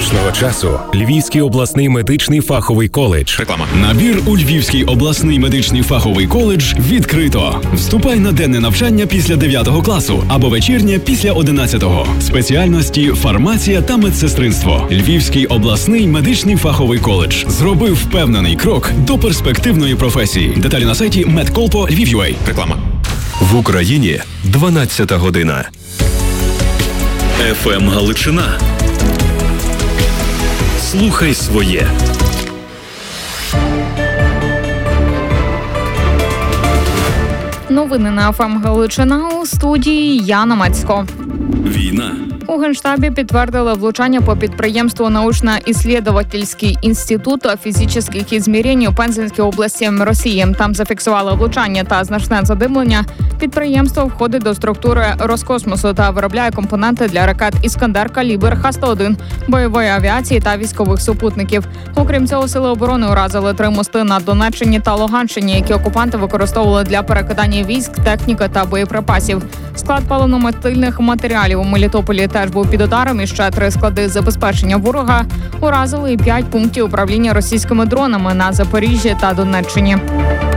поточного часу Львівський обласний медичний фаховий коледж. Реклама. Набір у Львівський обласний медичний фаховий коледж відкрито. Вступай на денне навчання після 9 класу або вечірнє після 11-го. Спеціальності фармація та медсестринство. Львівський обласний медичний фаховий коледж зробив впевнений крок до перспективної професії. Деталі на сайті medcolpo.lviv.ua. Реклама. В Україні 12 година. ФМ Галичина. Слухай своє. Новини на ФМ Галичина, у студії Яна Мацько. Війна. У Генштабі підтвердили влучання по підприємству «Научно-исследовательский інститут фізичних ізмірень» у Пензенській області Росії. Там зафіксували влучання та значне задимлення. Підприємство входить до структури Роскосмосу та виробляє компоненти для ракет «Іскандер», «Калібр», Х-101, бойової авіації та військових супутників. Окрім цього, сили оборони уразили 3 мости на Донеччині та Луганщині, які окупанти використовували для перекидання військ, техніки та боєприпасів. Склад паливно-мастильних матеріалів у Мелітополі теж був під ударом, і ще 3 склади забезпечення ворога уразили і 5 пунктів управління російськими дронами на Запоріжжі та Донеччині.